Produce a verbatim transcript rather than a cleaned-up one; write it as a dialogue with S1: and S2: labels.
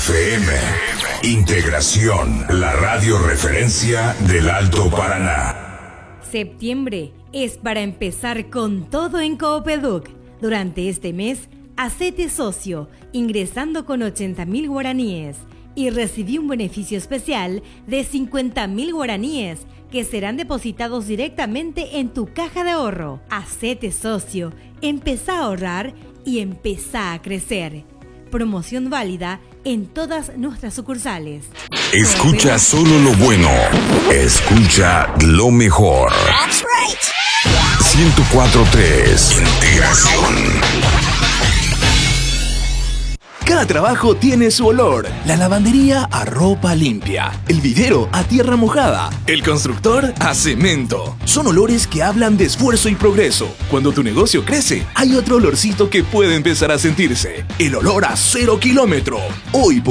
S1: F M. Integración, la radio referencia del Alto Paraná.
S2: Septiembre es para empezar con todo en Coopeduc. Durante este mes, hacete socio, ingresando con ochenta mil guaraníes y recibí un beneficio especial de cincuenta mil guaraníes que serán depositados directamente en tu caja de ahorro. Hacete socio, empezá a ahorrar y empezá a crecer. Promoción válida en todas nuestras sucursales.
S1: Escucha solo lo bueno. Escucha lo mejor.
S3: That's right.
S1: ciento cuatro punto tres. Integración.
S4: Cada trabajo tiene su olor. La lavandería a ropa limpia, el vivero a tierra mojada, el constructor a cemento. Son olores que hablan de esfuerzo y progreso. Cuando tu negocio crece, hay otro olorcito que puede empezar a sentirse. El olor a cero kilómetro. Hoy